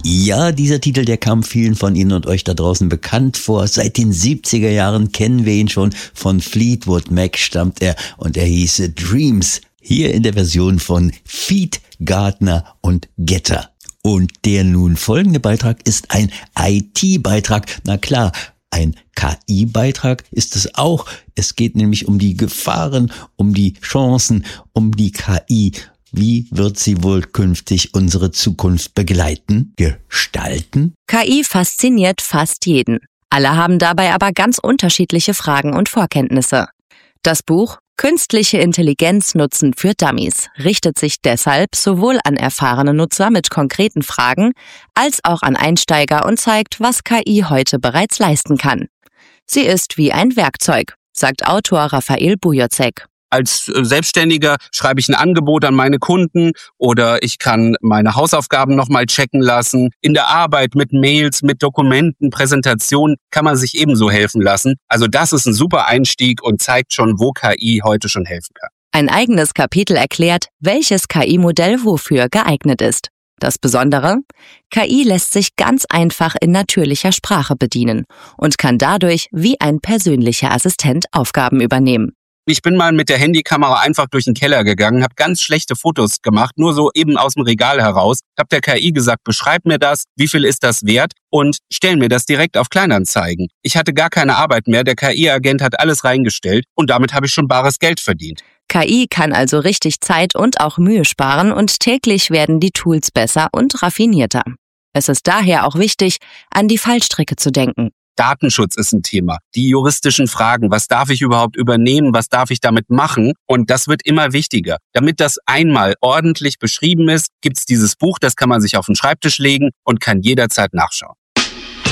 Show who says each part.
Speaker 1: Ja, dieser Titel, der kam vielen von Ihnen und euch da draußen bekannt vor. Seit den 70er Jahren kennen wir ihn schon. Von Fleetwood Mac stammt er und er hieß Dreams. Hier in der Version von Feet, Gardner und Getter. Und der nun folgende Beitrag ist ein IT-Beitrag. Na klar, ein KI-Beitrag ist es auch. Es geht nämlich um die Gefahren, um die Chancen, um die KI. Wie wird sie wohl künftig unsere Zukunft begleiten, gestalten?
Speaker 2: KI fasziniert fast jeden. Alle haben dabei aber ganz unterschiedliche Fragen und Vorkenntnisse. Das Buch Künstliche Intelligenz nutzen für Dummies richtet sich deshalb sowohl an erfahrene Nutzer mit konkreten Fragen als auch an Einsteiger und zeigt, was KI heute bereits leisten kann. Sie ist wie ein Werkzeug, sagt Autor Raphael Bujocek.
Speaker 3: Als Selbstständiger schreibe ich ein Angebot an meine Kunden oder ich kann meine Hausaufgaben nochmal checken lassen. In der Arbeit mit Mails, mit Dokumenten, Präsentationen kann man sich ebenso helfen lassen. Also das ist ein super Einstieg und zeigt schon, wo KI heute schon helfen kann.
Speaker 2: Ein eigenes Kapitel erklärt, welches KI-Modell wofür geeignet ist. Das Besondere? KI lässt sich ganz einfach in natürlicher Sprache bedienen und kann dadurch wie ein persönlicher Assistent Aufgaben übernehmen.
Speaker 3: Ich bin mal mit der Handykamera einfach durch den Keller gegangen, habe ganz schlechte Fotos gemacht, nur so eben aus dem Regal heraus. Habe der KI gesagt, beschreib mir das, wie viel ist das wert und stell mir das direkt auf Kleinanzeigen. Ich hatte gar keine Arbeit mehr, der KI-Agent hat alles reingestellt und damit habe ich schon bares Geld verdient.
Speaker 2: KI kann also richtig Zeit und auch Mühe sparen und täglich werden die Tools besser und raffinierter. Es ist daher auch wichtig, an die Fallstricke zu denken.
Speaker 3: Datenschutz ist ein Thema. Die juristischen Fragen, was darf ich überhaupt übernehmen, was darf ich damit machen? Und das wird immer wichtiger. Damit das einmal ordentlich beschrieben ist, gibt's dieses Buch, das kann man sich auf den Schreibtisch legen und kann jederzeit nachschauen.